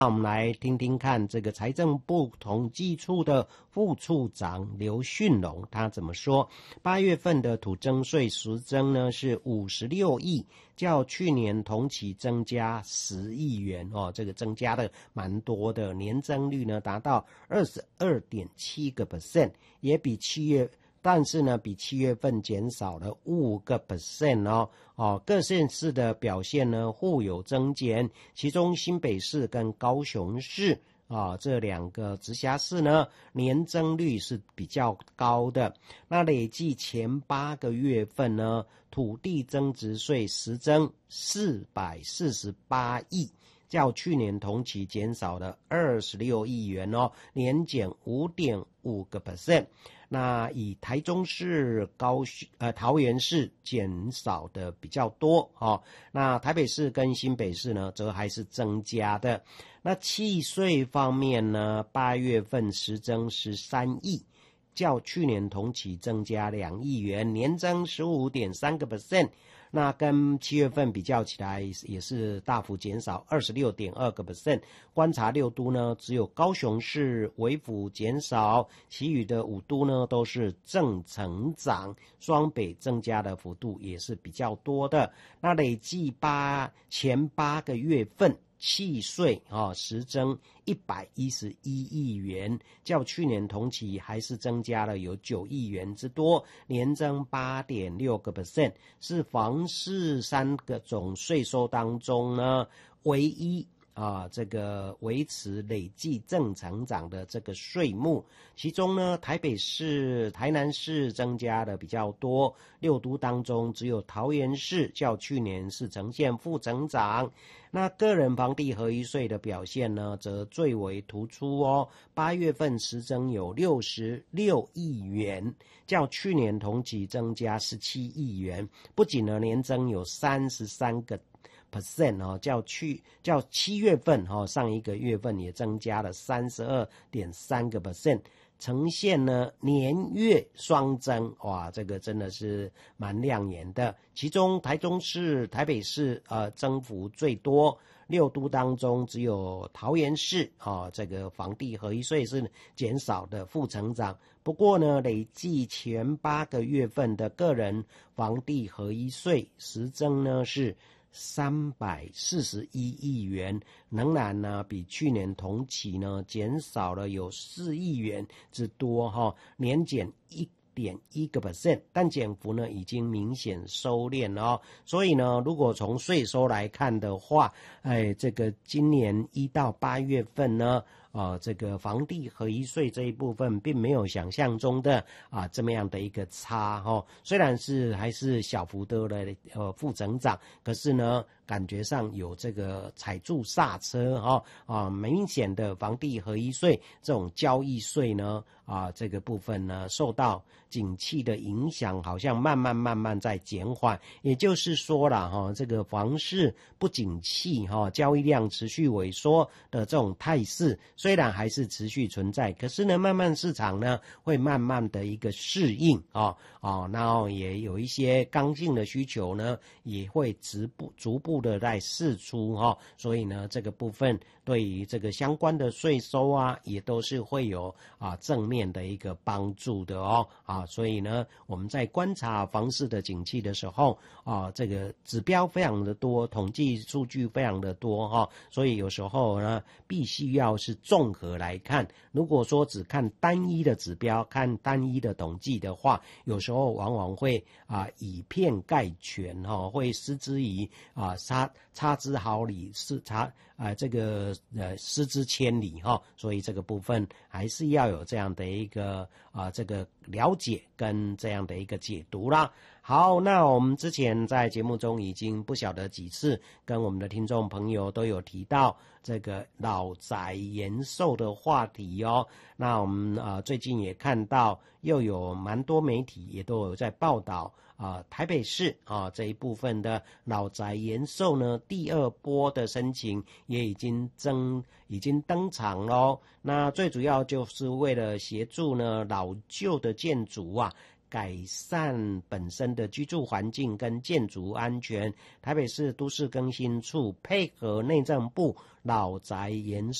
那我们来听听看这个财政部统计处的副处长刘训龙他怎么说。8月份的土增税实增呢是56亿，较去年同期增加10亿元这个增加的蛮多的，年增率呢达到 22.7%， 也比但是呢，比7月份减少了5%各县市的表现呢互有增减，其中新北市跟高雄市这2个直辖市呢，年增率是比较高的。那累计前8个月份呢，土地增值税实增448亿。较去年同期减少了26亿元年减 5.5%。那以台中市、桃园市减少的比较多那台北市跟新北市呢，则还是增加的。那契税方面呢，8月份实增13亿。较去年同期增加2亿元，年增 15.3%。那跟7月份比较起来也是大幅减少 26.2%。观察6都呢，只有高雄市微幅减少，其余的5都呢都是正成长，双北增加的幅度也是比较多的。那累计前8个月份契税实增111亿元，较去年同期还是增加了有9亿元之多，年增 8.6%， 是房市3个总税收当中呢唯一这个维持累计正成长的这个税目。其中呢，台北市、台南市增加的比较多，6都当中只有桃园市较去年是呈现负成长。那个人房地合一税的表现呢，则最为突出8月份实增有66亿元，较去年同期增加17亿元，不仅呢年增有33%较7月份上一个月份也增加了 32.3%， 呈现呢年月双增，这个真的是蛮亮眼的。其中台中市、台北市增幅最多，6都当中只有桃园市这个房地合一税是减少的负成长。不过呢，累计前8个月份的个人房地合一税实增呢是341亿元，仍然呢比去年同期呢减少了有4亿元之多年减1.1%， 但减幅呢已经明显收敛了所以呢，如果从税收来看的话，这个今年1到8月份呢这个房地合一税这一部分并没有想象中的这么样的一个差虽然是还是小幅度的负增长，可是呢感觉上有这个踩住刹车明显的房地合一税这种交易税呢这个部分呢受到景气的影响，好像慢慢在减缓。也就是说啦这个房市不景气交易量持续萎缩的这种态势虽然还是持续存在，可是呢慢慢市场呢会慢慢的一个适应然后也有一些刚性的需求呢也会逐步的在释出所以呢这个部分对于这个相关的税收也都是会有正面的一个帮助的所以呢我们在观察房市的景气的时候这个指标非常的多，统计数据非常的多所以有时候呢必须要是综合来看。如果说只看单一的指标，看单一的统计的话，有时候往往会以偏概全会失之于差之毫厘，这个失之千里所以这个部分还是要有这样的一个这个了解跟这样的一个解读啦。好，那我们之前在节目中已经不晓得几次跟我们的听众朋友都有提到这个老宅延寿的话题那我们最近也看到又有蛮多媒体也都有在报道台北市这一部分的老宅延寿呢第2波的申请也已经登场咯。那最主要就是为了协助呢老旧的建筑改善本身的居住环境跟建筑安全。台北市都市更新处配合内政部老宅研